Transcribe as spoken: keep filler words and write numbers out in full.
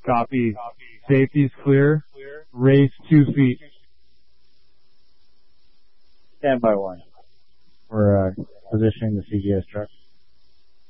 Copy. Safety's clear. Race two feet. Stand by one. We're uh, positioning the C G S truck.